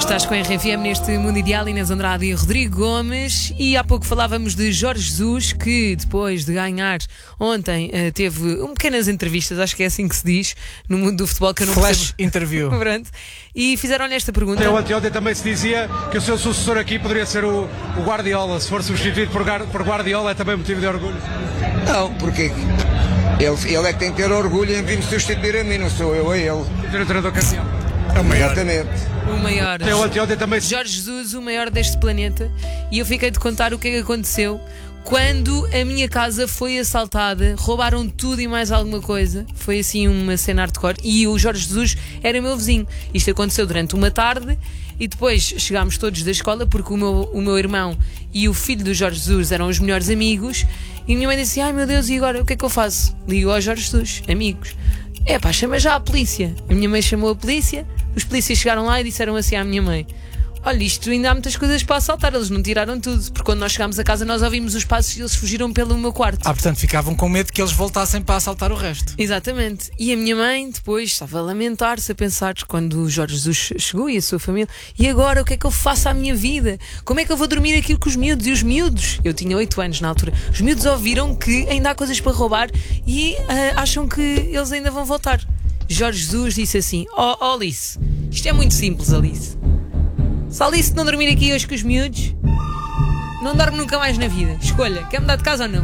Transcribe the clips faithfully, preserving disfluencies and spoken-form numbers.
Estás com a R F M neste Mundo Ideal, Inês Andrade e Rodrigo Gomes. E há pouco falávamos de Jorge Jesus, que depois de ganhar ontem uh, teve um pequenas entrevistas, acho que é assim que se diz no mundo do futebol, que eu não Flash percebo. interview. Pronto. E fizeram-lhe esta pergunta. Eu anteontem também se dizia que o seu sucessor aqui poderia ser o, o Guardiola. Se for substituído por, Gar, por Guardiola é também motivo de orgulho? Não, porque ele, ele é que tem que ter orgulho em vir me substituir a mim, não sou eu a ele. O treinador campeão. É o maior. Exatamente. O maior. Eu anteontem também se... Jorge Jesus, o maior deste planeta. E eu fiquei de contar o que é que aconteceu quando a minha casa foi assaltada. Roubaram tudo e mais alguma coisa. Foi assim uma cena hardcore. E o Jorge Jesus era meu vizinho. Isto aconteceu durante uma tarde. E depois chegámos todos da escola, porque o meu, o meu irmão e o filho do Jorge Jesus eram os melhores amigos. E a minha mãe disse: ai meu Deus, e agora o que é que eu faço? Ligo ao Jorge Jesus, amigos. É pá, chama já a polícia. A minha mãe chamou a polícia. Os polícias chegaram lá e disseram assim à minha mãe: olha, isto ainda há muitas coisas para assaltar. Eles não tiraram tudo. Porque quando nós chegámos a casa nós ouvimos os passos e eles fugiram pelo meu quarto. Ah, portanto ficavam com medo que eles voltassem para assaltar o resto. Exatamente. E a minha mãe depois estava a lamentar-se, a pensar, quando o Jorge Jesus chegou e a sua família: e agora o que é que eu faço à minha vida? Como é que eu vou dormir aqui com os miúdos? E os miúdos, eu tinha oito anos na altura, os miúdos ouviram que ainda há coisas para roubar e uh, acham que eles ainda vão voltar. Jorge Jesus disse assim: ó oh, oh, Alice, isto é muito simples, Alice. Se a Alice não dormir aqui hoje com os miúdos, não dorme nunca mais na vida. Escolha, quer mudar de casa ou não?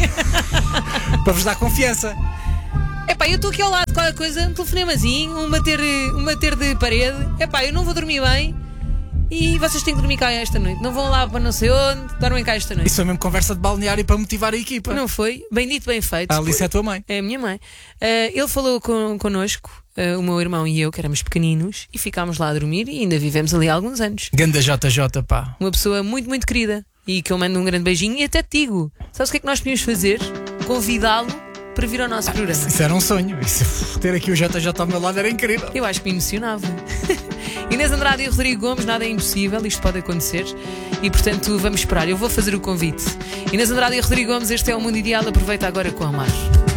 Para vos dar confiança. Epá, eu estou aqui ao lado de qualquer coisa, um telefonemazinho, um bater, um bater de parede. Epá, eu não vou dormir bem e vocês têm que dormir cá esta noite. Não vão lá para não sei onde, dormem cá esta noite. Isso foi mesmo conversa de balneário para motivar a equipa. Não foi? Bem dito, bem feito. A Alice é a tua mãe. É a minha mãe. Uh, ele falou con connosco, uh, o meu irmão e eu, que éramos pequeninos, e ficámos lá a dormir e ainda vivemos ali há alguns anos. Ganda J J, pá. Uma pessoa muito, muito querida e que eu mando um grande beijinho. E até te digo, sabes o que é que nós podíamos fazer? Convidá-lo para vir ao nosso programa. Isso era um sonho. Isso, ter aqui o J J ao meu lado era incrível. Eu acho que me emocionava. Inês Andrade e Rodrigo Gomes, nada é impossível, isto pode acontecer e portanto vamos esperar. Eu vou fazer o convite. Inês Andrade e Rodrigo Gomes, este é o Mundo Ideal, aproveita agora com a Mar.